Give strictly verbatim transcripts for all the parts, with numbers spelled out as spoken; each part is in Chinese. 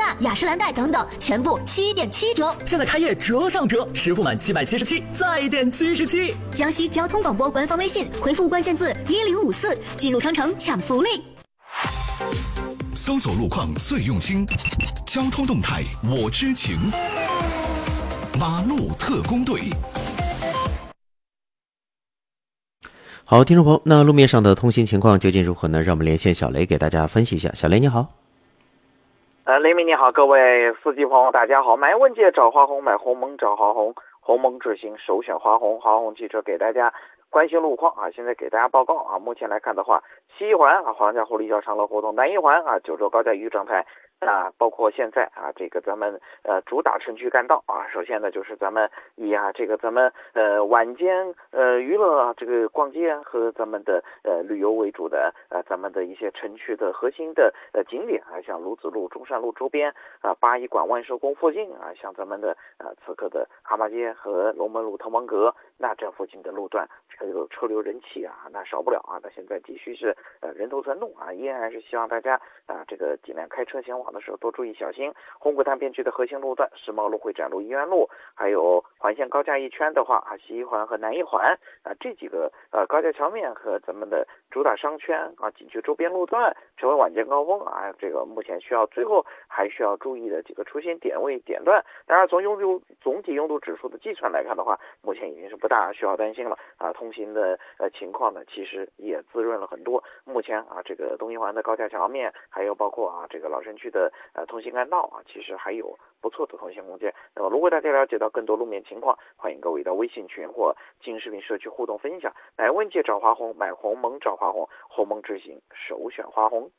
纳、雅诗兰黛等等，全部七点七折。 现在开业折上折，实付满七百七十七，再减七十七。 江西交通广播官方微信回复关键字一零五四，进入商城抢福利。 搜索路况最用心，交通动态我知情。马路特工队。 好，听众朋友，那路面上的通行情况究竟如何呢？让我们连线小雷给大家分析一下。小雷你好。 呃，雷鸣你好，各位司机朋友大家好。买问界找华虹，买鸿蒙找华虹，鸿蒙智行首选华虹，华虹汽车给大家关心路况啊。现在给大家报告啊，目前来看的话，西一环啊皇家湖立交长乐活动，南一环啊九州高架预状态。啊，包括现在啊，这个咱们呃主打城区干道啊，首先呢就是咱们以啊这个咱们呃晚间呃娱乐这个逛街和咱们的呃旅游为主的呃咱们的一些城区的核心的呃景点啊，像鲁子路、中山路周边啊、八一馆、万寿宫附近啊，像咱们的呃此刻的蛤蟆街和龙门路、滕王阁那这附近的路段车流车流人气啊，那少不了啊。那现在继续是呃人头攒动啊，依然是希望大家啊这个尽量开车前往的时候多注意小心。红谷潭片区的核心路段，世贸路、会展路、医院路，还有环线高架一圈的话啊，西一环和南一环啊这几个呃高架桥面和咱们的主打商圈啊景区周边路段成为晚间高峰啊，这个目前需要最后还需要注意的几个出行点位点段。当然从拥堵总体拥堵指数的计算来看的话，目前已经是不大需要担心了啊，通行的呃情况呢其实也滋润了很多。目前啊这个东一环的高架桥面，还有包括啊这个老城区的呃通行干道啊，其实还有不错的通行空间。那么如果大家了解到更多路面情况，欢迎各位到微信群或金视频社区互动分享。买问界找华虹，买鸿蒙找华虹，鸿蒙智行首选华虹。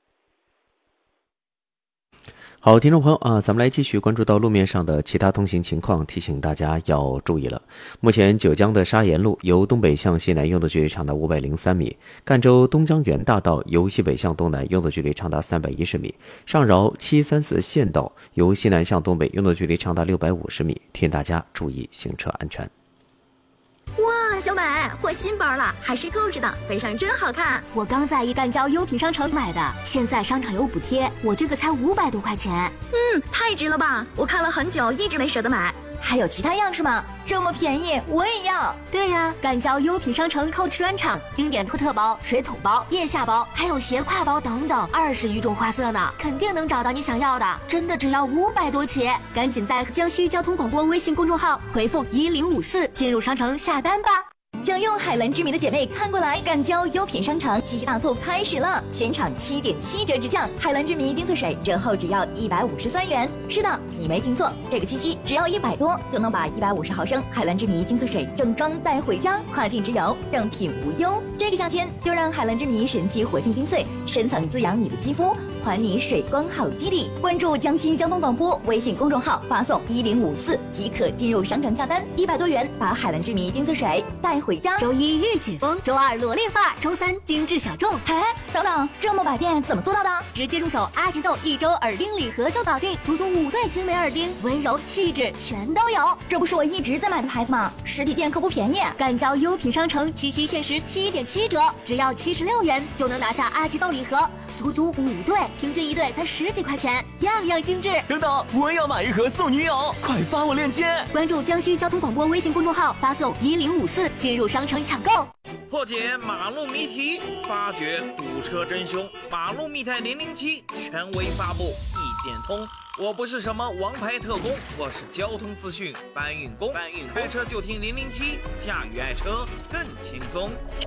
好，听众朋友啊，咱们来继续关注到路面上的其他通行情况，提醒大家要注意了。目前九江的沙岩路由东北向西南用的距离长达五百零三米，赣州东江远大道由西北向东南用的距离长达三百一十米，上饶七三四县道由西南向东北用的距离长达六百五十米，提醒大家注意行车安全。 哇，小美换新包了，还是购置的，背上真好看。 我刚在一赣交优品商城买的，现在商场有补贴，我这个才五百多块钱。 嗯，太值了吧！我看了很久，一直没舍得买。还有其他样式吗？这么便宜，我也要。 对呀，赣交优品商城 Coach 专场，经典托特包、水桶包、腋下包，还有斜挎包等等，二十余种花色呢，肯定能找到你想要的。真的只要五百多起，赶紧在江西交通广播微信公众号回复一零五四进入商城下单吧。 想用海蓝之谜的姐妹看过来，赣交优品商城七夕大促开始了，全场七点七折直降，海蓝之谜精粹水折后只要一百五十三元。是的，你没听错，这个七夕只要一百多就能把一百五十毫升海蓝之谜精粹水正装带回家，跨境直邮，正品无忧。这个夏天就让海蓝之谜神奇活性精粹深层滋养你的肌肤，还你水光好基底。关注江西交通广播微信公众号，发送一零五四即可进入商城下单，一百多元把海蓝之谜精粹水带回家。 周一日解封，周二裸练发，周三精致小众。 哎，等等，这么百变怎么做到的？ 直接入手阿吉豆一周耳钉礼盒就搞定，足足五对精美耳钉，温柔气质全都有。 这不是我一直在买的牌子吗？实体店可不便宜。 赣交优品商城七夕限时七点七折，只要七十六元就能拿下阿吉豆礼盒，足足五对，平均一对才十几块钱，样样精致。 等等，我也要买一盒送女友，快发我链接。 关注江西交通广播微信公众号，发送一零五四进入商城抢购。 破解马路谜题，发掘堵车真凶。马路密探零零七权威发布，一点通。我不是什么王牌特工，我是交通资讯搬运工。搬运开车就听零零七，驾驭爱车更轻松。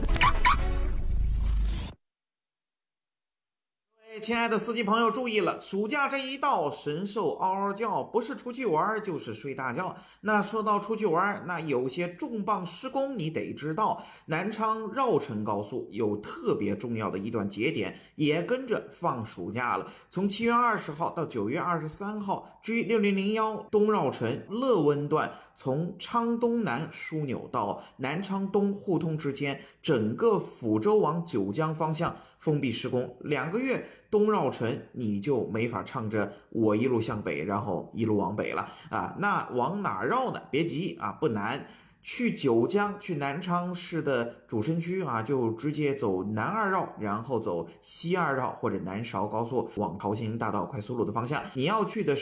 亲爱的司机朋友注意了，暑假这一到，神兽嗷嗷叫，不是出去玩就是睡大觉。那说到出去玩，那有些重磅施工你得知道。南昌绕城高速有特别重要的一段节点，也跟着放暑假了。从七月二十号到九月二十三号 G 六零零一东绕城乐温段，从昌东南枢纽到南昌东互通之间，整个抚州往九江方向封闭施工，两个月东绕城你就没法唱着我一路向北，然后一路往北了啊！那往哪绕呢？别急啊，不难。去九江，去南昌市的主城区啊，就直接走南二绕，然后走西二绕或者南韶高速往桃行大道快速路的方向。你要去的是